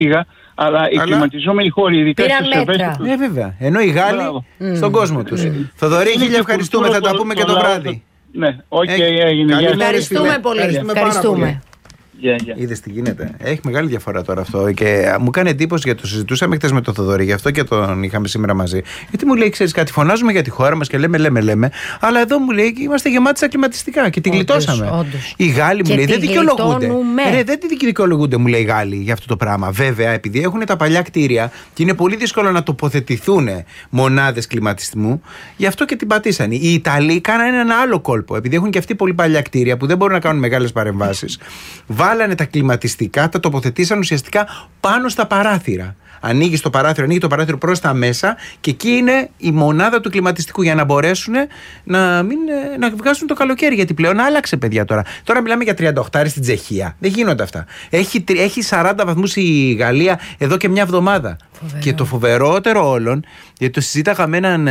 αλλά οι κλιματιζόμενοι χώροι, ειδικά στις ευαίσθητους. Βέβαια. Ενώ οι Γάλλοι στον κόσμο τους. Θοδωρή, χίλια ευχαριστούμε. Θα τα πούμε και το βράδυ. Ναι, έγινε. Ευχαριστούμε πολύ. Ευχαριστούμε. Είδες τι γίνεται. Έχει μεγάλη διαφορά τώρα αυτό. Και μου κάνει εντύπωση, γιατί το συζητούσαμε χτες με τον Θοδωρή, γι' αυτό και τον είχαμε σήμερα μαζί. Γιατί μου λέει, ξέρεις κάτι, φωνάζουμε για τη χώρα μας και λέμε. Αλλά εδώ μου λέει, είμαστε γεμάτοι στα κλιματιστικά και τη γλιτώσαμε. Όντως. Οι Γάλλοι μου λέει, δεν δικαιολογούνται. Δεν τη δικαιολογούνται, μου λέει οι Γάλλοι για αυτό το πράγμα. Βέβαια, επειδή έχουν τα παλιά κτίρια και είναι πολύ δύσκολο να τοποθετηθούν μονάδες κλιματισμού, γι' αυτό και την πατήσανε. Οι Ιταλοί κάνανε ένα άλλο κόλπο. Επειδή έχουν και αυτοί πολύ παλιά κτίρια που δεν μπορούν να κάνουν μεγάλες παρεμβάσεις. Βάλανε τα κλιματιστικά, τα τοποθετήσαν ουσιαστικά πάνω στα παράθυρα. Ανοίγει το παράθυρο προς τα μέσα και εκεί είναι η μονάδα του κλιματιστικού για να μπορέσουν να βγάζουν το καλοκαίρι. Γιατί πλέον άλλαξε, παιδιά, τώρα. Τώρα μιλάμε για 38 στην Τσεχία. Δεν γίνονται αυτά. Έχει 40 βαθμούς η Γαλλία εδώ και μια εβδομάδα. Φοβερό. Και το φοβερότερο όλων, γιατί το συζήταγα με έναν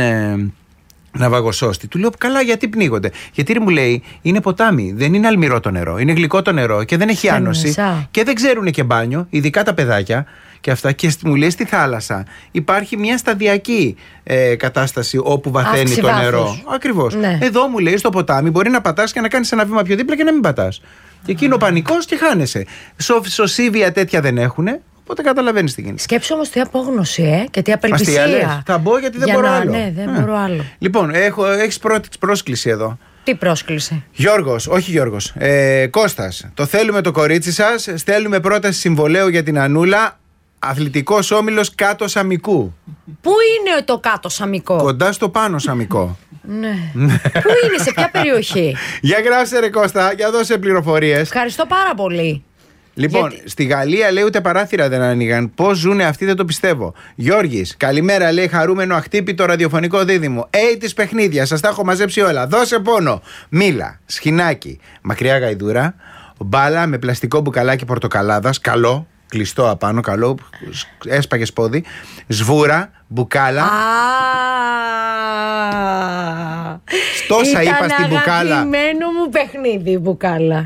ναυαγοσώστη. Του λέω, καλά, γιατί πνίγονται? Γιατί μου λέει, είναι ποτάμι, δεν είναι αλμυρό το νερό, είναι γλυκό το νερό και δεν έχει άνοση και δεν ξέρουν και μπάνιο, ειδικά τα παιδάκια και αυτά. Και μου λέει, στη θάλασσα υπάρχει μια σταδιακή κατάσταση όπου βαθαίνει το νερό. Ακριβώς. Ναι. Εδώ μου λέει, στο ποτάμι μπορεί να πατάς και να κάνεις ένα βήμα πιο δίπλα και να μην πατάς. Και εκεί είναι ο πανικός και χάνεσαι. Σωσίβια τέτοια δεν έχουνε. Οπότε καταλαβαίνεις τι γίνεται. Σκέψου όμως τι απόγνωση, και τι απελπισία. Θα μπω γιατί δεν μπορώ άλλο. Ναι, δεν μπορώ άλλο. Λοιπόν, έχεις πρόσκληση εδώ. Τι πρόσκληση? Γιώργος. Κώστας. Το θέλουμε το κορίτσι σας. Στέλνουμε πρόταση συμβολαίου για την Ανούλα. Αθλητικός όμιλος Κάτω Σαμικού. Πού είναι το Κάτω Σαμικό? Κοντά στο Πάνω Σαμικό. Ναι. Πού είναι, σε ποια περιοχή? Για γράψε ρε Κώστα, για δώσε πληροφορίες. Ευχαριστώ πάρα πολύ. Λοιπόν, στη Γαλλία λέει ούτε παράθυρα δεν άνοιγαν. Πώς ζουνε αυτοί δεν το πιστεύω. Γιώργης, καλημέρα, λέει, χαρούμενο αχτύπητο ραδιοφωνικό δίδυμο. Της παιχνίδια, σας τα έχω μαζέψει όλα. Δώσε πόνο. Μήλα, σχοινάκι, μακριά γαϊδούρα, μπάλα με πλαστικό μπουκαλάκι πορτοκαλάδας, καλό, κλειστό απάνω, καλό, έσπαγε πόδι, σβούρα, μπουκάλα. Τόσα είπα στην μπουκάλα. Ήταν αγαπημένο μου παιχνίδι η μπουκάλα.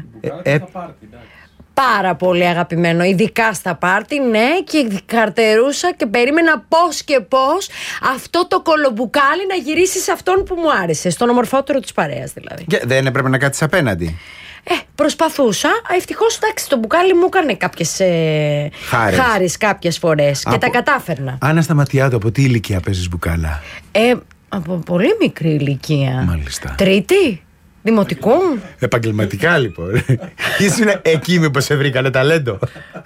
Πάρα πολύ αγαπημένο, ειδικά στα πάρτι, ναι, και καρτερούσα και περίμενα πώς και πώς αυτό το κολομπουκάλι να γυρίσει σε αυτόν που μου άρεσε, στον ομορφότερο της παρέας δηλαδή. Και δεν έπρεπε να κάτσεις απέναντι? Προσπαθούσα. Ευτυχώς, εντάξει, το μπουκάλι μου έκανε κάποιες χάρες κάποιες φορές και τα κατάφερνα. Άννα Σταματιάδου, από τι ηλικία παίζεις μπουκάλα? Από πολύ μικρή ηλικία. Μάλιστα. Τρίτη δημοτικού. Επαγγελματικά λοιπόν. Ήσουν εκεί μήπως σε βρήκανε ταλέντο?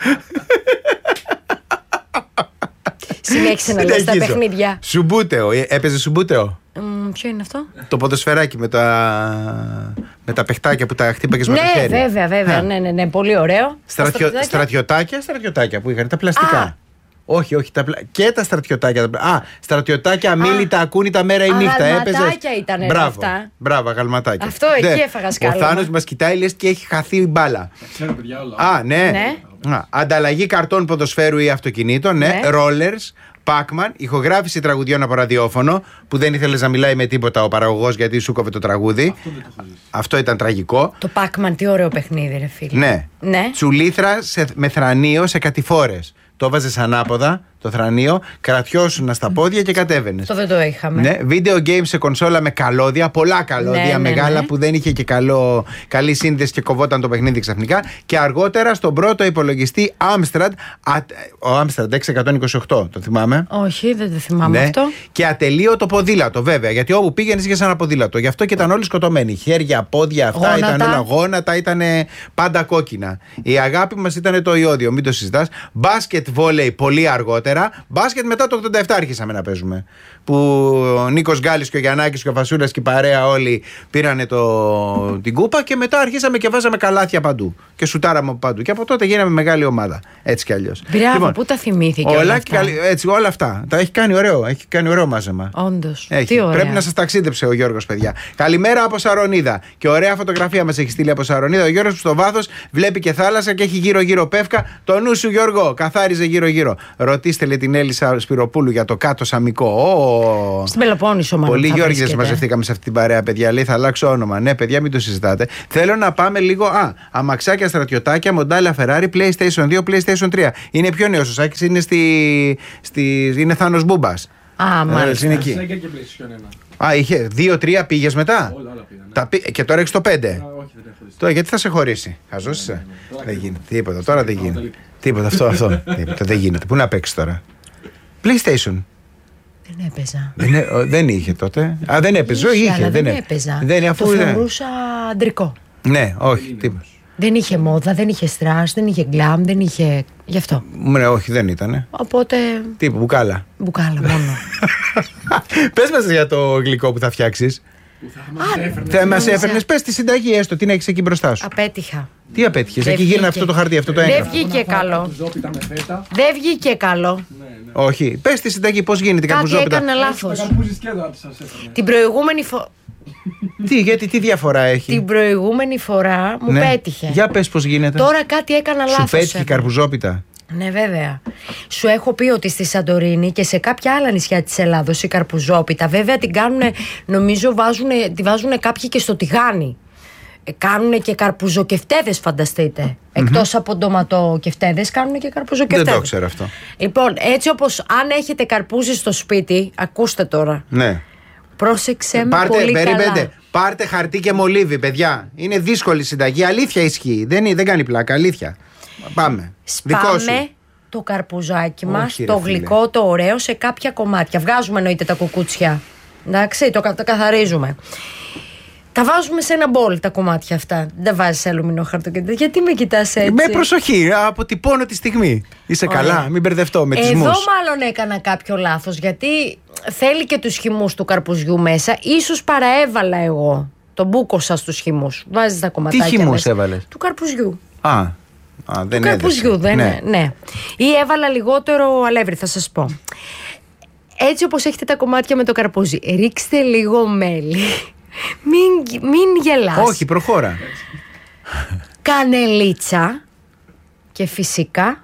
Συνέχισε να λες τα παιχνίδια. Σουμπούτεο, έπαιζε σουμπούτεο? Ποιο είναι αυτό? Το ποδοσφαιράκι με τα παιχτάκια που τα χτύπαγες με το χέρι. Ναι, βέβαια, ναι, πολύ ωραίο. Στρατιωτάκια που είχαν, τα πλαστικά. Όχι, και τα στρατιωτάκια. Στρατιωτάκια, αμίλητα, ακούνητα μέρα ή νύχτα. Αγαλματάκια ήταν αυτά. Μπράβο, αγαλματάκια. Αυτό εκεί έφαγα σκάλωμα. Ο Θάνος μας κοιτάει, λες και έχει χαθεί η μπάλα. Ξέρω, παιδιά, όλα. Ναι. Ανταλλαγή καρτών ποδοσφαίρου ή αυτοκινήτων, ναι. Rollers, Pac-Man, ηχογράφηση τραγουδιών από ραδιόφωνο, που δεν ήθελες να μιλάει με τίποτα ο παραγωγός γιατί σου κόβε το τραγούδι. Αυτό ήταν τραγικό. Το Pac-Man, τι ωραίο παιχνίδι, ρε φίλε. Ναι. Τσουλήθρα με θρανίο σε κατηφόρες. Το βάζες ανάποδα, το θρανίο, κρατιώσουν στα πόδια και κατέβαινες. Αυτό δεν το είχαμε. Ναι, video games σε κονσόλα με καλώδια, πολλά καλώδια, μεγάλα που δεν είχε και καλή σύνδεση και κοβόταν το παιχνίδι ξαφνικά. Και αργότερα στον πρώτο υπολογιστή Amstrad, ο Amstrad 6128, το θυμάμαι? Όχι, δεν το θυμάμαι αυτό. Και ατελείωτο ποδήλατο, βέβαια, γιατί όπου πήγαινες είχες ένα ποδήλατο. Γι' αυτό και ήταν όλοι σκοτωμένοι. Χέρια, πόδια, αυτά ήταν όλα γόνατα, ήταν πάντα κόκκινα. Η αγάπη μας ήταν το ιόδιο, μην το συζητάς. Μπάσκετ, βόλεϊ πολύ αργότερα. Μπάσκετ μετά το 87 άρχισαμε να παίζουμε. Που ο Νίκος Γκάλης και ο Γιαννάκης και ο Φασούλας και η παρέα όλοι πήρανε την κούπα και μετά αρχίσαμε και βάζαμε καλάθια παντού. Και σουτάραμε παντού. Και από τότε γίναμε μεγάλη ομάδα. Έτσι κι αλλιώς. Μπράβο, λοιπόν, πού τα θυμήθηκε όλα αυτά? Όλα αυτά. Τα έχει κάνει ωραίο. Έχει κάνει ωραίο μάζεμα. Όντως. Τι ωραία. Πρέπει να σας ταξίδεψε ο Γιώργος, παιδιά. Καλημέρα από Σαρονίδα. Και ωραία φωτογραφία μας έχει στείλει από Σαρονίδα. Ο Γιώργος που στο βάθος βλέπει και θάλασσα και έχει γύρω-γύρω πεύκα. Το νου σου, Γιώργο, καθάριζε γύρω-γύρω. Ρωτήστε Ορίστε, λέει την Έλισσα Σπυροπούλου για το κάτω Σαμικό. Στην Πελοπόννησο, μάλλον. Πολλοί Γιώργηδες μαζευτήκαμε σε αυτή την παρέα, παιδιά. Λέει θα αλλάξω όνομα. Ναι, παιδιά, μην το συζητάτε. Θέλω να πάμε λίγο. Αμαξάκια, στρατιωτάκια, μοντάλια Ferrari, PlayStation 2, PlayStation 3. Είναι πιο νέος ο Σάκης, είναι είναι Θάνος Μπούμπας. Μάλιστα. Είναι εκεί. Είχε 2-3, πήγες μετά. Όλα πήγα. Και τώρα έχεις το 5. Όχι, δεν έχω δει. Τώρα γιατί θα σε χωρίσει. Χαζός είσαι. Δεν γίνεται. Τίποτα. Τώρα δεν γίνεται. Τίποτα. Αυτό. Τίποτα. Δεν γίνεται. Πού να παίξεις τώρα. PlayStation. Δεν έπαιζα. Δεν είχε τότε. Δεν έπαιζε. Είχε. Δεν έπαιζα. Το θεωρούσα αντρικό. Ναι, όχι. Τίποτα. Δεν είχε μόδα, δεν είχε στρας, δεν είχε γκλάμ, δεν είχε. Γι' αυτό. Ναι, όχι, δεν ήτανε. Οπότε. Τι, μπουκάλα. Μπουκάλα μόνο. Πες μας για το γλυκό που θα φτιάξεις. Θα μας έφερνες, πες τη συνταγή έστω, τι να έχεις εκεί μπροστά σου. Απέτυχα. Τι απέτυχες, εκεί γύρνα αυτό το χαρτί, αυτό το έγγραφο. Δεν βγήκε καλό. Δεν βγήκε καλό. Όχι, πες τη συνταγή, πώς γίνεται η καρπουζόπιτα. Κάτι έκανα λάθος. Την προηγούμενη φορά. Τι διαφορά έχει. Την προηγούμενη φορά μου πέτυχε. Για πες πώς γίνεται. Τώρα κάτι έκανα λάθος. Σου πέτυχε η καρπουζόπιτα. Ναι, βέβαια. Σου έχω πει ότι στη Σαντορίνη και σε κάποια άλλα νησιά της Ελλάδος η καρπουζόπιτα, βέβαια την κάνουν, νομίζω τη βάζουν κάποιοι και στο τηγάνι. Κάνουν και καρπουζοκεφτέδες, φανταστείτε. Εκτός από ντοματοκεφτέδες, κάνουν και καρπουζοκεφτέδες. Δεν το ξέρω αυτό. Λοιπόν, έτσι όπως αν έχετε καρπούζι στο σπίτι, ακούστε τώρα. Ναι. Πρόσεξε με πολύ καλά. Πάρτε χαρτί και μολύβι, παιδιά. Είναι δύσκολη συνταγή. Αλήθεια ισχύει. Δεν κάνει πλάκα. Αλήθεια. Πάμε. Σπάμε το καρπουζάκι μας, το γλυκό, το ωραίο, σε κάποια κομμάτια. Βγάζουμε εννοείται τα κουκούτσια. Εντάξει, τα καθαρίζουμε. Τα βάζουμε σε ένα μπολ τα κομμάτια αυτά. Δεν βάζεις αλουμινόχαρτο. Γιατί με κοιτάς έτσι. Με προσοχή, αποτυπώνω τη στιγμή. Είσαι καλά, μην μπερδευτώ με τις μους. Εδώ μάλλον έκανα κάποιο λάθος, γιατί θέλει και τους χυμούς του καρπουζιού μέσα. Ίσως παραέβαλα εγώ. Τον μπούκοσα στους χυμούς. Βάζεις τα κομματάκια. Τι χυμούς έβαλες? Του καρπουζιού. Δεν του καρπουζιού, ναι. Ή έβαλα λιγότερο αλεύρι, θα σας πω. Έτσι όπως έχετε τα κομμάτια με το καρπούζι, ρίξτε λίγο μέλι. Μην γελάς. Όχι, προχώρα. Κανελίτσα. Και φυσικά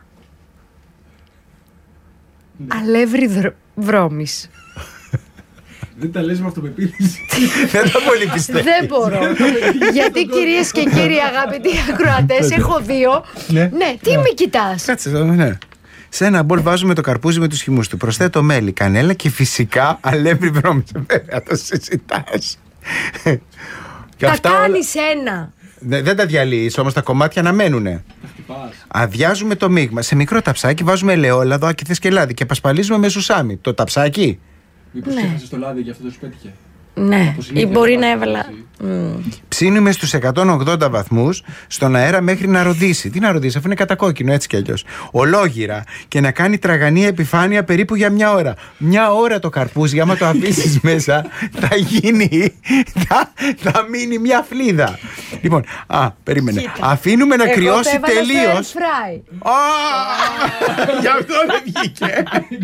αλεύρι βρώμης. Δεν τα λες με αυτοπεποίθηση. Δεν τα πολύ πιστεύω. Δεν μπορώ. Γιατί κυρίες και κύριοι αγαπητοί ακροατές, έχω δύο. Ναι, τι με κοιτάς. Κάτσε εδώ, ναι. Σε ένα μπολ βάζουμε το καρπούζι με τους χυμούς του. Προσθέτω μέλι, κανέλα και φυσικά αλεύρι βρώμης. Βέβαια, το συζητάς. Τα κάνεις ένα. Δεν τα διαλύεις όμως, τα κομμάτια να μένουνε. Αδειάζουμε το μείγμα. Σε μικρό ταψάκι βάζουμε ελαιόλαδο, άκηθες και λάδι και πασπαλίζουμε με σουσάμι. Το ταψάκι. Μήπως ξέχασες το λάδι, γι' αυτό δεν σου πέτυχε. Ναι, ή μπορεί να έβαλα. Ψήνουμε στους 180 βαθμούς στον αέρα μέχρι να ροδίσει. Τι να ροδίσει, αφού είναι κατακόκκινο έτσι κι αλλιώς. Ολόγυρα και να κάνει τραγανή επιφάνεια περίπου για μια ώρα. Μια ώρα το καρπούζι, άμα το αφήσεις μέσα, θα γίνει. Θα μείνει μια φλίδα. Λοιπόν, περίμενε. Αφήνουμε να κρυώσει τελείως. Γι' αυτό δεν βγήκε.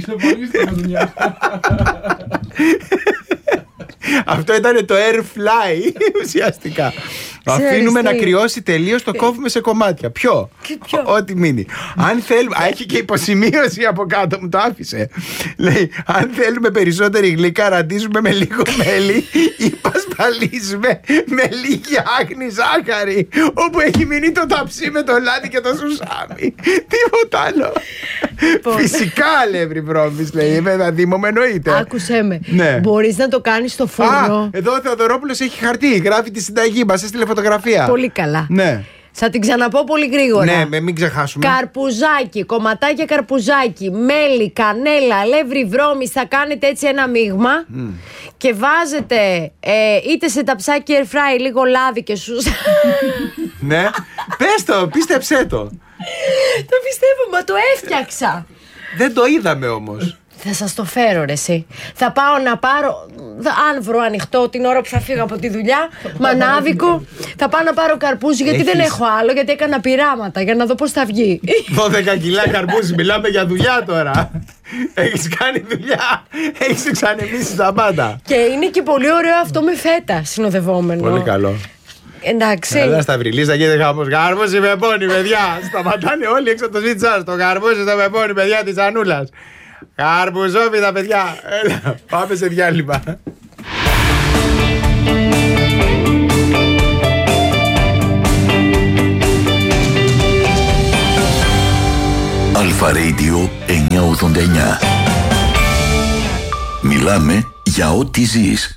Αυτό ήταν το air fly ουσιαστικά. Αφήνουμε να κρυώσει τελείως, το κόβουμε σε κομμάτια. Ποιο? Ό,τι μείνει. Αν θέλουμε. Έχει και υποσημείωση από κάτω, μου το άφησε. Λέει, αν θέλουμε περισσότερη γλυκά, ραντίζουμε με λίγο μέλι ή πασπαλίζουμε με λίγη άγνη ζάχαρη. Όπου έχει μείνει το ταψί με το λάδι και το σουσάμι. Τίποτα άλλο. Φυσικά αλεύρι βρώμης, λέει. Βέβαια, Δήμο, με εννοείται. Άκουσέ με. Μπορείς να το κάνεις στο φούρνο. Εδώ ο Θεοδωρόπουλος έχει χαρτί. Γράφει τη συνταγή μας, έστειλε φωτογραφία. Πολύ καλά. Ναι. Θα την ξαναπώ πολύ γρήγορα. Ναι, μην ξεχάσουμε. Καρπουζάκι, κομματάκια καρπουζάκι, μέλι, κανέλα, αλεύρι βρώμης. Θα κάνετε έτσι ένα μείγμα και βάζετε είτε σε ταψάκι air fry λίγο λάδι και σούσα. Ναι, πες το, πίστεψέ το. Το πιστεύω, μα το έφτιαξα. Δεν το είδαμε όμως. Θα σας το φέρω ρε εσύ. Θα πάω να πάρω, αν βρω ανοιχτό την ώρα που θα φύγω από τη δουλειά, μανάβικο, θα πάω να πάρω καρπούζι γιατί δεν έχω άλλο, γιατί έκανα πειράματα για να δω πώς θα βγει. 12 κιλά καρπούζι, μιλάμε για δουλειά τώρα. Έχεις κάνει δουλειά, έχεις εξανεμίσει τα πάντα. Και είναι και πολύ ωραίο αυτό με φέτα συνοδευόμενο. Πολύ καλό. Εντάξει. Έλα στα βρυλίζα και χαμός. Καρπούζι με πόνι, παιδιά. Σταματάνε όλοι έξω από το σπίτι σας. Το καρπούζι στο με πόνι, παιδιά της Ανούλας. Καρπουζόπιτα, παιδιά. Έλα, πάμε σε διάλειμμα. Αλφα Radio 989. Μιλάμε για ό,τι ζεις.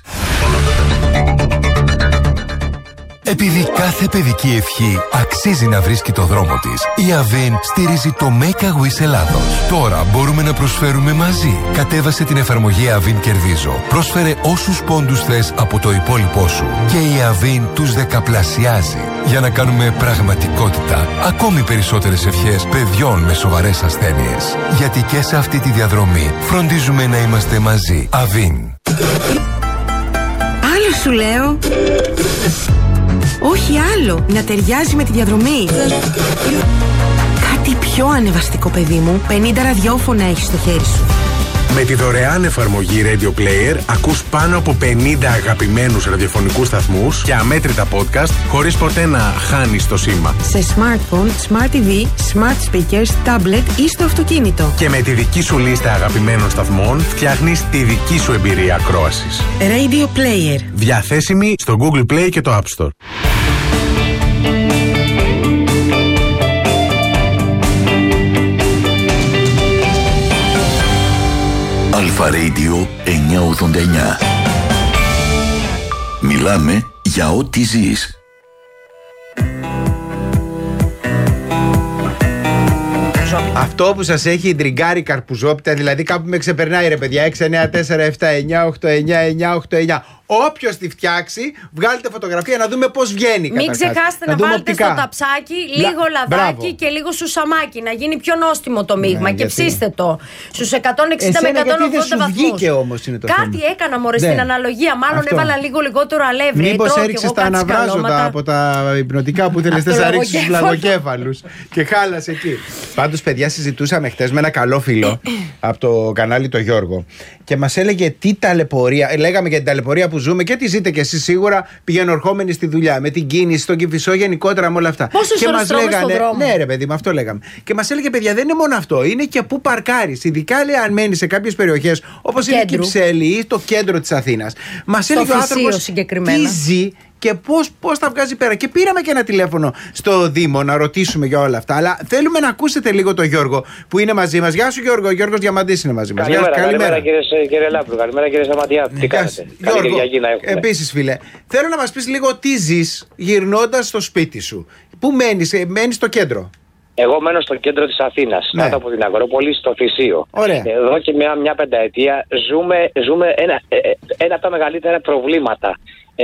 Επειδή κάθε παιδική ευχή αξίζει να βρίσκει το δρόμο της, η Avin στηρίζει το Make a Wish Ελλάδος. Τώρα μπορούμε να προσφέρουμε μαζί. Κατέβασε την εφαρμογή Avin Κερδίζω. Πρόσφερε όσους πόντους θες από το υπόλοιπό σου και η Avin τους δεκαπλασιάζει. Για να κάνουμε πραγματικότητα ακόμη περισσότερες ευχές παιδιών με σοβαρές ασθένειες. Γιατί και σε αυτή τη διαδρομή φροντίζουμε να είμαστε μαζί. Avin. Άλλο σου λέω. Όχι άλλο, να ταιριάζει με τη διαδρομή. Κάτι πιο ανεβαστικό, παιδί μου. 50 ραδιόφωνα έχεις στο χέρι σου. Με τη δωρεάν εφαρμογή Radio Player ακούς πάνω από 50 αγαπημένους ραδιοφωνικούς σταθμούς και αμέτρητα podcast χωρίς ποτέ να χάνεις το σήμα. Σε smartphone, smart TV, smart speakers, tablet ή στο αυτοκίνητο. Και με τη δική σου λίστα αγαπημένων σταθμών φτιάχνεις τη δική σου εμπειρία ακρόασης. Radio Player. Διαθέσιμη στο Google Play και το App Store. Αλφα Radio 989. Μιλάμε για ό,τι ζεις. Αυτό που σας έχει τριγκάρει καρπουζόπιτα, δηλαδή κάπου με ξεπερνάει ρε παιδιά. 6, 9, 4, 7, 9, 8, 9, 9, 8, 9. Όποιος τη φτιάξει, βγάλετε φωτογραφία να δούμε πώς βγαίνει. Μην ξεχάσετε να βάλετε οπτικά στο ταψάκι λίγο λαδάκι και λίγο σουσαμάκι, να γίνει πιο νόστιμο το μείγμα. Και ψήστε το στους 160 με 180 βαθμούς. Βγήκε όμως είναι το κάτι θέμα. Έκανα μωρέ στην αναλογία. Μάλλον έβαλα λίγο λιγότερο αλεύρι. Μήπως έριξες τα αναβράζοντα από τα υπνοτικά που θέλεις να ρίξεις στους βλαγοκέφαλους και χάλασε εκεί. Πάντως, παιδιά, συζητούσαμε χτες με ένα καλό φίλο από το κανάλι το Γιώργο και μας έλεγε τι ταλαιπωρία. Λέγαμε για την ταλαιπωρία που ζούμε και τη ζείτε κι εσείς σίγουρα πηγαίνορχόμενοι στη δουλειά, με την κίνηση, στον Κηφισό, γενικότερα με όλα αυτά. Πόσες ώρες τρώμε στον δρόμο. Ναι, ρε παιδί, με αυτό λέγαμε. Και μας έλεγε, παιδιά, δεν είναι μόνο αυτό. Είναι και πού παρκάρεις. Ειδικά λέει αν μένει σε κάποιες περιοχές όπως είναι η Κυψέλη ή το κέντρο της Αθήνας. Μας έλεγε ο άνθρωπος τι ζει και πώς τα βγάζει πέρα. Και πήραμε και ένα τηλέφωνο στο Δήμο να ρωτήσουμε για όλα αυτά. Αλλά θέλουμε να ακούσετε λίγο τον Γιώργο που είναι μαζί μας. Γεια σου, Γιώργο. Ο Γιώργος Διαμαντής είναι μαζί μας. Καλημέρα κύριε Λάμπρου. Καλημέρα κύριε Σαματιά. Τι κάνετε? Γιώργο, επίσης φίλε, θέλω να μας πεις λίγο τι ζεις γυρνώντας στο σπίτι σου. Πού μένεις στο κέντρο? Εγώ μένω στο κέντρο της Αθήνας, κάτω από την Αγρόπολη, στο Θησίο. Εδώ και μια πενταετία ζούμε ένα από τα μεγαλύτερα προβλήματα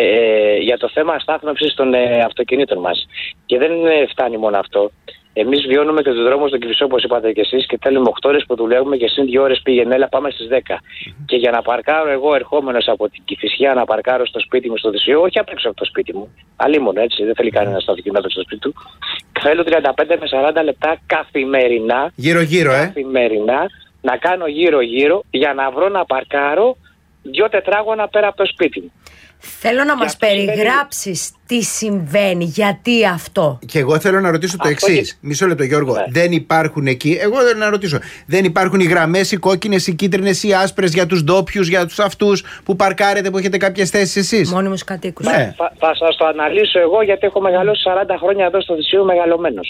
για το θέμα στάθμευσης των αυτοκινήτων μας. Και δεν φτάνει μόνο αυτό. Εμείς βιώνουμε και τους δρόμους στον Κηφισό, όπως είπατε και εσείς, και θέλουμε 8 ώρες που δουλεύουμε και συν 2 ώρες πήγαινε, έλα πάμε στις 10. Και για να παρκάρω εγώ ερχόμενος από την Κηφισιά να παρκάρω στο σπίτι μου στο Θησίο, όχι απ' έξω από το σπίτι μου, αλλήμον έτσι, δεν θέλει κανένα να σταθεί κινητό στο σπίτι του, θέλω 35 με 40 λεπτά καθημερινά, καθημερινά, να κάνω γύρω-γύρω για να βρω να παρκάρω 2 τετράγωνα πέρα από το σπίτι μου. Θέλω να μας περιγράψεις τι συμβαίνει, γιατί αυτό. Και εγώ θέλω να ρωτήσω το εξής. Μισό λεπτό, Γιώργο. Ναι. Δεν υπάρχουν εκεί. Εγώ θέλω να ρωτήσω. Δεν υπάρχουν οι γραμμές, οι κόκκινες, οι κίτρινες, οι άσπρες για τους ντόπιους, για τους αυτούς που παρκάρετε, που έχετε κάποιες θέσεις εσείς? Μόνιμους κατοίκους. Ναι. Θα σας το αναλύσω εγώ, γιατί έχω μεγαλώσει 40 χρόνια εδώ στο Θησίο μεγαλωμένος.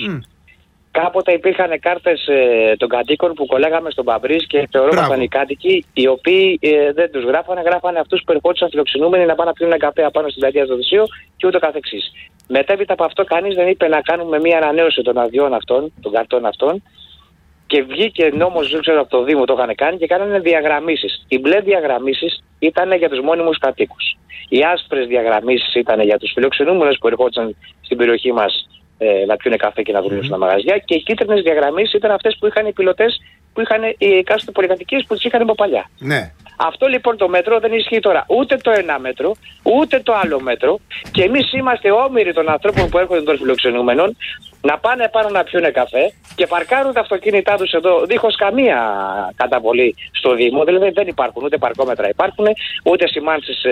Κάποτε υπήρχαν κάρτες των κατοίκων που κολλάγαμε στον Παμπρίζ και θεωρούμασταν οι κάτοικοι, οι οποίοι δεν τους γράφανε αυτούς που ερχόντουσαν φιλοξενούμενοι να πάνε να πιούν καφέ απάνω στην πλατεία στο Θησίο και ούτω καθεξής. Μετέπειτα από αυτό, κανείς δεν είπε να κάνουμε μια ανανέωση των αδειών αυτών, των καρτών αυτών, και βγήκε νόμος, δεν ξέρω από το Δήμο το είχαν κάνει και κάνανε διαγραμμίσεις. Οι μπλε διαγραμμίσεις ήταν για τους μόνιμους κατοίκους. Οι άσπρες διαγραμμίσεις ήταν για τους φιλοξενούμενους που ερχόντουσαν στην περιοχή μας να πιούνε καφέ και να δουλεύουν στα μαγαζιά, και οι κίτρινες διαγραμμίσεις ήταν αυτές που είχαν οι πιλωτές, που είχαν οι εκάστοτε πολυκατοικίες που τις είχαν από παλιά. Ναι. Αυτό λοιπόν το μέτρο δεν ισχύει τώρα ούτε το ένα μέτρο, ούτε το άλλο μέτρο, και εμείς είμαστε όμοιροι των ανθρώπων που έρχονται των φιλοξενούμενων να πάνε πάνω να πιούνε καφέ και παρκάρουν τα αυτοκίνητά τους εδώ δίχως καμία καταβολή στο Δήμο. Δηλαδή δεν υπάρχουν ούτε παρκόμετρα, υπάρχουν ούτε σημάνσεις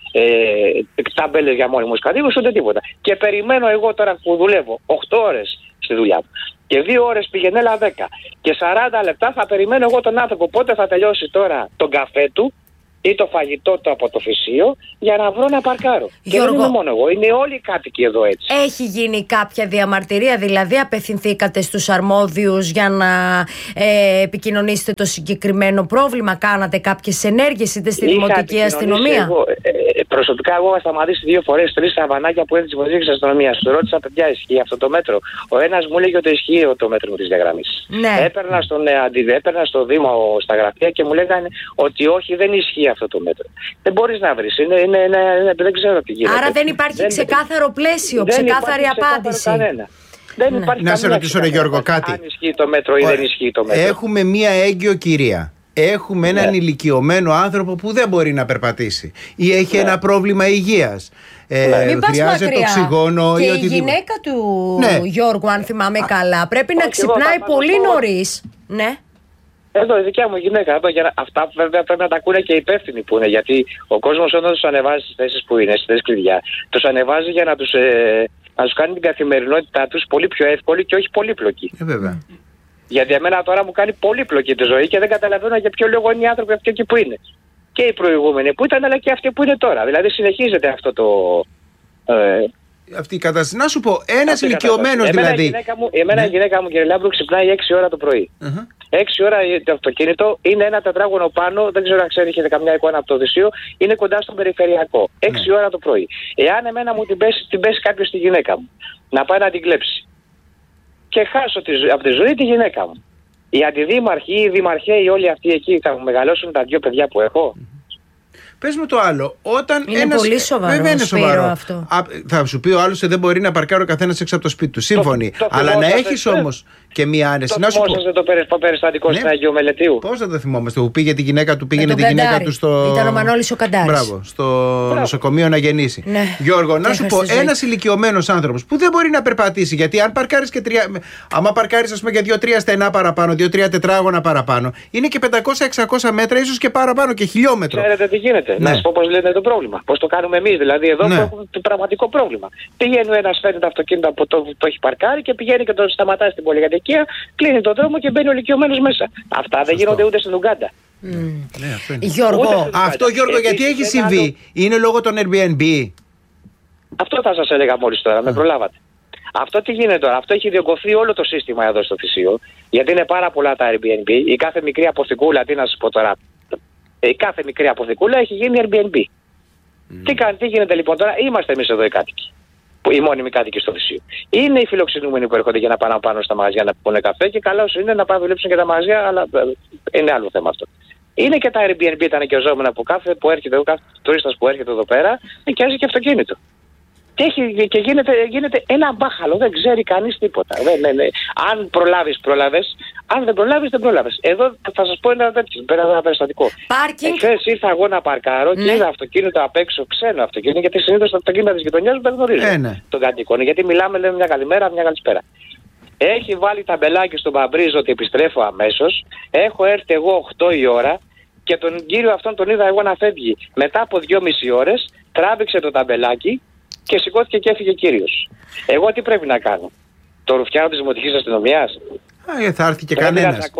ταμπέλες για μόνιμους κατοίκους, ούτε τίποτα. Και περιμένω εγώ τώρα που δουλεύω 8 ώρες στη δουλειά μου. Και 2 ώρες πήγαινε, έλα 10. Και 40 λεπτά θα περιμένω εγώ τον άνθρωπο πότε θα τελειώσει τώρα τον καφέ του ή το φαγητό του από το φυσίο για να βρω να παρκάρω. Γιώργο, και δεν είμαι μόνο εγώ, είναι όλοι οι κάτοικοι εδώ έτσι. Έχει γίνει κάποια διαμαρτυρία, δηλαδή απευθυνθήκατε στους αρμόδιους για να επικοινωνήσετε το συγκεκριμένο πρόβλημα, κάνατε κάποιες ενέργειες είτε στη δημοτική αστυνομία? Προσωπικά εγώ είχα σταματήσει 2 φορές 3 σαβανάκια που έδειξε τη δημοτική αστυνομία. Του ρώτησα, παιδιά, ισχύει αυτό το μέτρο? Ο ένας μου έλεγε ότι ισχύει το μέτρο της διαγραμμής. Ναι. Έπαιρνα στο Δήμο στα γραφεία και μου λέγανε ότι όχι, δεν ισχύει αυτό το μέτρο. Δεν μπορείς να βρεις. Δεν ξέρω τι γίνεται. Άρα δεν υπάρχει ξεκάθαρο πλαίσιο, ξεκάθαρη απάντηση. Δεν υπάρχει. Να σε ρωτήσω, Γιώργο, κάτι. Αν ισχύει το μέτρο ή δεν ισχύει το μέτρο. Έχουμε μία έγκυο κυρία. Έχουμε έναν ηλικιωμένο άνθρωπο που δεν μπορεί να περπατήσει ή έχει ένα πρόβλημα υγείας. Χρειάζεται οξυγόνο και ή η γυναίκα του Γιώργου, αν θυμάμαι καλά, πρέπει να ξυπνάει πολύ νωρίς. Ναι. Εδώ η δικιά μου γυναίκα. Αυτά βέβαια πρέπει να τα ακούνε και οι υπεύθυνοι που είναι. Γιατί ο κόσμος όταν τους ανεβάζει στις θέσεις που είναι, στις θέσεις κλειδιά, τους ανεβάζει για να τους κάνει την καθημερινότητά τους πολύ πιο εύκολη και όχι πολύπλοκη. Βέβαια. Γιατί εμένα τώρα μου κάνει πολύπλοκη τη ζωή και δεν καταλαβαίνω για ποιο λόγο είναι οι άνθρωποι αυτοί εκεί που είναι. Και οι προηγούμενοι που ήταν, αλλά και αυτοί που είναι τώρα. Δηλαδή συνεχίζεται αυτό το. Αυτή η κατάσταση. Να σου πω, ένας ηλικιωμένος δηλαδή. Η γυναίκα μου, κύριε Λάμπρου, ξυπνάει 6 ώρα το πρωί. 6 ώρα το αυτοκίνητο, είναι ένα τετράγωνο πάνω, δεν ξέρω αν ξέρει, έχετε καμιά εικόνα από το Οδυσσείο, είναι κοντά στο περιφερειακό. 6 ώρα το πρωί. Εάν εμένα μου την πέσει κάποιος στη γυναίκα μου, να πάει να την κλέψει και χάσω από τη ζωή τη γυναίκα μου. Οι αντιδήμαρχοι ή οι δημαρχαίοι όλοι αυτοί εκεί θα μου μεγαλώσουν τα 2 παιδιά που έχω. Πες μου το άλλο. Όταν είναι πολύ σοβαρό, αυτό. Θα σου πει ο άλλος δεν μπορεί να παρκάρει ο καθένας έξω από το σπίτι του. Σύμφωνοι. Αλλά να έχεις όμως και μία άνεση. Να σου πω το περιστατικό στην Αγίου Μελετίου. Πώς δεν το θυμόμαστε? Που πήγε τη γυναίκα του, πήγαινε τη γυναίκα του στο. Ήταν ο Μανώλης ο Καντάρης. Μπράβο, στο νοσοκομείο να γεννήσει. Ναι. Γιώργο, να σου πω, ένας ηλικιωμένος άνθρωπος που δεν μπορεί να περπατήσει, γιατί αν παρκάρεις και άμα παρκάρεις, ας πούμε, για 2-3 στενά παραπάνω, 2-3 τετράγωνα παραπάνω, είναι και 500-600 μέτρα, ίσως και παραπάνω και χιλιόμετρο. Ξέρετε τι γίνεται? Να σου πω πώς λένε το πρόβλημα. Πώς το κάνουμε εμείς, δηλαδή εδώ που έχουμε το πραγματικό πρόβλημα. Πηγαίνει ο ένας, φέρνει το αυτοκίνητο από το που έχει παρκάρει και πηγαίνει και τον σταματάει στην πολυκατοικία, κλείνει τον δρόμο και μπαίνει ο ηλικιωμένος μέσα. Αυτά δεν γίνονται ούτε στην Ουγκάντα. Γιώργο, Γιώργο, γιατί έχει συμβεί? Είναι λόγω των Airbnb? Αυτό θα σας έλεγα μόλις τώρα, με προλάβατε. Αυτό τι γίνεται τώρα? Αυτό έχει διωγγωθεί όλο το σύστημα εδώ στο Θησίο, γιατί είναι πάρα πολλά τα Airbnb. Η κάθε μικρή αποθηκούλα, τι να σας πω τώρα, η κάθε μικρή αποθηκούλα έχει γίνει Airbnb. Τι γίνεται λοιπόν τώρα? Είμαστε εμείς εδώ οι κάτοικοι, οι μόνιμοι κάτοικοι στο Θησίο. Είναι οι φιλοξενούμενοι που έρχονται για να πάνε πάνω στα μαγαζιά να πούνε καφέ και καλά είναι να πάνε δουλέψουν και τα μαγαζιά, αλλά είναι άλλο θέμα αυτό. Είναι και τα Airbnb, τα νοικιαζόμενα που έρχεται, ο κάθε τουρίστας που έρχεται εδώ πέρα νοικιάζει και αυτοκίνητο. Και γίνεται ένα μπάχαλο, δεν ξέρει κανείς τίποτα. Αν προλάβεις. Αν δεν προλάβεις. Εδώ θα σας πω ένα περιστατικό. Εχθές ήρθα εγώ να παρκάρω και είδα αυτοκίνητο απ' έξω, ξένο αυτοκίνητο, γιατί συνήθως τα αυτοκίνητα της γειτονιάς μου δεν γνωρίζουν τον κατοίκον. Γιατί μιλάμε, λέμε μια καλημέρα, μια καλησπέρα. Έχει βάλει ταμπελάκι στον Παμπρίζ ότι επιστρέφω αμέσως. Έχω έρθει εγώ 8 η ώρα και τον κύριο αυτόν τον είδα εγώ να φεύγει. Μετά από 2,5 ώρες τράβηξε το ταμπελάκι και σηκώθηκε και έφυγε ο κύριος. Εγώ τι πρέπει να κάνω? Το ρουφιάνω της δημοτικής αστυνομίας? Θα έρθει και κανένας.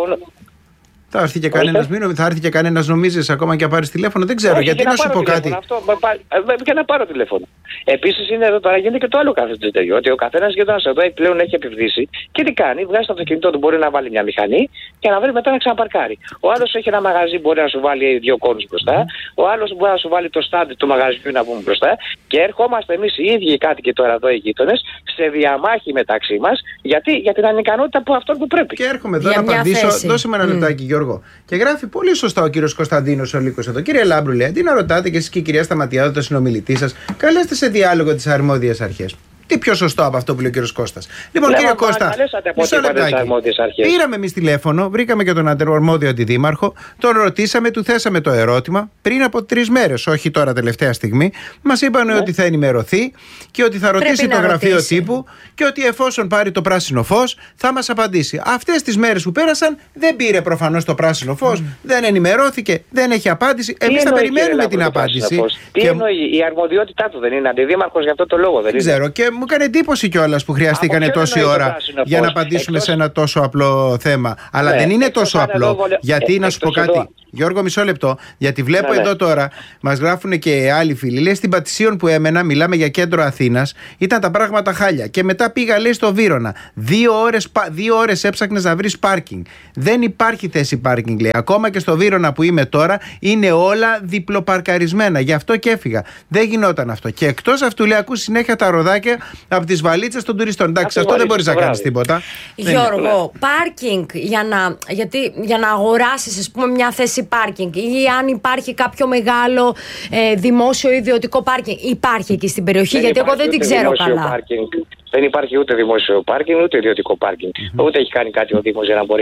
Θα έρθει και κανένας, νομίζεις, ακόμα και να πάρεις τηλέφωνο? Δεν ξέρω. Γιατί να σου πω κάτι. Και να πάρω τηλέφωνο. Επίσης είναι εδώ τώρα, γίνεται και το άλλο κάθε τέτοιο. Ότι ο καθένας γείτονας εδώ πλέον έχει επιβδίσει και τι κάνει? Βγάζει το αυτοκίνητό του, μπορεί να βάλει μια μηχανή και να βρει μετά να ξαναπαρκάρει. Ο άλλος έχει ένα μαγαζί, μπορεί να σου βάλει 2 κόνους μπροστά. Ο άλλος μπορεί να σου βάλει το στάντι του μαγαζιού να πούμε μπροστά. Και ερχόμαστε εμείς οι ίδιοι οι κάτοικοι τώρα εδώ οι γείτονες σε διαμάχη μεταξύ μας για την ανικανότητα που αυτό που πρέπει. Και έρχομαι εδώ να απαντήσω. Δώσε με ένα λεπτάκι, Γιώργο. Και γράφει πολύ σωστά ο κύριος Κωνσταντίνος ο Λύκος εδώ. Κύριε Λάμπρου, λέει, αντί να ρωτάτε και εσείς και η κυρία Σταματιάδου, το συνομιλητή σας, καλέστε σε διάλογο τις αρμόδιες αρχές. Τι πιο σωστό από αυτό που λέει ο κύριος Κώστας? Λοιπόν, κύριε Κώστα, μισό λεπτάκι. Πήραμε εμείς τηλέφωνο, βρήκαμε και τον αρμόδιο αντιδήμαρχο, τον ρωτήσαμε, του θέσαμε το ερώτημα πριν από 3 μέρες, όχι τώρα τελευταία στιγμή. Μας είπαν ότι θα ενημερωθεί και ότι θα ρωτήσει το γραφείο τύπου και ότι εφόσον πάρει το πράσινο φως θα μας απαντήσει. Αυτές τις μέρες που πέρασαν δεν πήρε προφανώς το πράσινο φως, δεν ενημερώθηκε, δεν έχει απάντηση. Εμείς θα περιμένουμε την απάντηση. Τι εννοεί? Η αρμοδιότητά του δεν είναι αντιδήμαρχος για αυτό το λόγο? Δεν ξέρω. Και μου έκανε εντύπωση κιόλας που χρειαστήκανε τόση ώρα για να απαντήσουμε σε ένα τόσο απλό θέμα. Αλλά δεν είναι τόσο απλό. Γιατί να σου πω κάτι. Γιώργο, μισό λεπτό. Γιατί βλέπω εδώ τώρα, μας γράφουν και άλλοι φίλοι. Λέει στην Πατησίων που έμενα, μιλάμε για κέντρο Αθήνας, ήταν τα πράγματα χάλια. Και μετά πήγα, λέει, στο Βύρωνα. 2 ώρες έψαχνες να βρεις πάρκινγκ. Δεν υπάρχει θέση πάρκινγκ, λέει. Ακόμα και στο Βύρωνα που είμαι τώρα είναι όλα διπλοπαρκαρισμένα. Γι' αυτό και έφυγα. Δεν γινόταν αυτό. Και εκτός αυτού, λέει, ακούς συνέχεια τα ροδάκια από τις βαλίτσες των τουριστών. Εντάξει, αυτό δεν μπορείς να κάνεις τίποτα. Γιώργο, πάρκινγκ για να αγοράσεις, ας πούμε, μια θέση πάρκινγκ ή αν υπάρχει κάποιο μεγάλο δημόσιο ιδιωτικό πάρκινγκ. Υπάρχει εκεί στην περιοχή, γιατί εγώ δεν την ξέρω καλά. Δεν υπάρχει ούτε δημόσιο πάρκινγκ ούτε ιδιωτικό πάρκινγκ. Ούτε έχει κάνει κάτι ο Δήμος για να μπορεί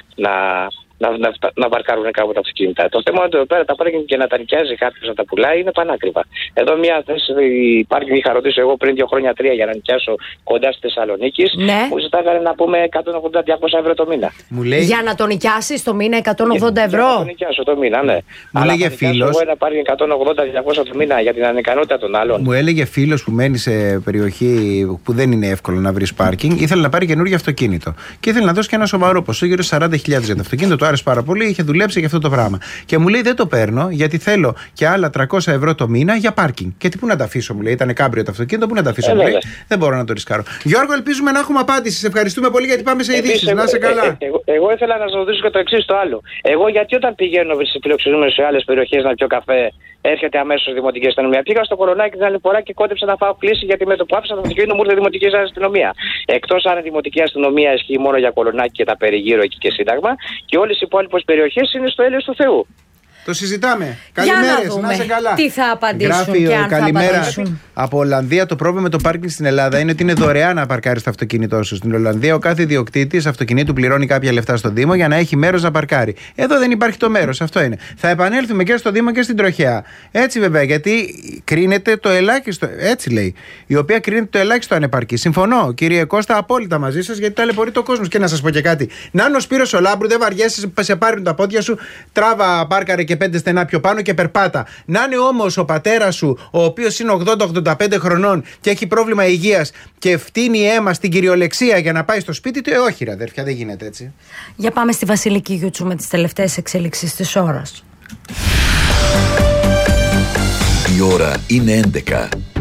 να βαρκάρουν κάπου τα αυτοκίνητα. Το θέμα είναι ότι εδώ πέρα τα πάρκινγκ και να τα νοικιάζει κάποιο να τα πουλάει είναι πανάκριβα. Εδώ μια θέση πάρκινγκ είχα ρωτήσει εγώ πριν 2 χρόνια 3 για να νοικιάσω κοντά στη Θεσσαλονίκη. Ναι. Μου ζητάγανε να πούμε 180-200 ευρώ το μήνα. Για να το νοικιάσει το μήνα 180 ευρώ. Για να το νοικιάσω το μήνα, ναι. Μου έλεγε φίλος. Εγώ ένα πάρκινγκ 180-200 το μήνα για την ανικανότητα των άλλων. Μου έλεγε φίλος που μένει σε περιοχή που δεν είναι εύκολο να βρει πάρκινγκ, ήθελε να πάρει καινούργιο αυτοκίνητο. Και ήθελε να δώσει και ένα σοβαρό ποσό, γύρω 40.000 για το αυτοκίνητο. Το άρεσε πάρα πολύ, είχε δουλέψει για αυτό το πράγμα. Και μου λέει: δεν το παίρνω, γιατί θέλω και άλλα 300 ευρώ το μήνα για πάρκινγκ. Και τι πού να τα αφήσω, μου λέει: ήταν κάμπριο το αυτοκίνητο, πού να τα αφήσω, μου λέει: δεν μπορώ να το ρισκάρω. Γιώργο, ελπίζουμε να έχουμε απάντηση. Σε ευχαριστούμε πολύ, γιατί πάμε σε ειδήσεις. Να είσαι καλά. Εγώ ήθελα να σα ρωτήσω και το εξής το άλλο. Εγώ γιατί όταν πηγαίνω στι φιλοξενούμενες σε άλλες περιοχές να πιω καφέ, έρχεται αμέσως δημοτική αστυνομία. Πήγα στο Κορονάκι την άλλη φορά και κόντεψα να φάω κλίση, γιατί με το που άφησα το αυτοκίνητο μου ήρθε δημοτική αστυνομία. Εκτός αν η δημοτική αστυνομία ισχύει μόνο για Κολονάκι και τα περιγύρω εκεί και Σύνταγμα, και όλες οι υπόλοιπες περιοχές είναι στο έλεος του Θεού. Το συζητάμε. Καλημέρες, να είσαι καλά. Τι θα απαντήσουν. Γράφει και αν καλημέρα θα από Ολλανδία. Το πρόβλημα με το πάρκινγκ στην Ελλάδα είναι ότι είναι δωρεάν να παρκάρεις το αυτοκίνητό σου. Στην Ολλανδία ο κάθε ιδιοκτήτης αυτοκινήτου πληρώνει κάποια λεφτά στο Δήμο για να έχει μέρος να παρκάρει. Εδώ δεν υπάρχει το μέρος. Αυτό είναι. Θα επανέλθουμε και στο Δήμο και στην τροχέα. Έτσι βέβαια, γιατί κρίνεται το ελάχιστο. Έτσι λέει. Η οποία κρίνεται το ελάχιστο ανεπαρκή. Συμφωνώ, κύριε Κώστα, απόλυτα μαζί σας, γιατί ταλαιπωρεί το κόσμο. Και να σας πω και κάτι. Να είναι ο Σπύρος ο Λάμπρου, δεν βαριέσαι, σε πάρουν τα πόδια σου, τράβα πάρκαρε και 5 στενά πιο πάνω και περπάτα. Να είναι όμως ο πατέρας σου, ο οποίος είναι 80-85 χρονών και έχει πρόβλημα υγείας και φτύνει αίμα στην κυριολεξία για να πάει στο σπίτι του, όχι ρε αδέρφια, δεν γίνεται έτσι. Για πάμε στη Βασιλική Γιούτσου με τις τελευταίες εξέλιξεις της ώρας. Η ώρα είναι 11.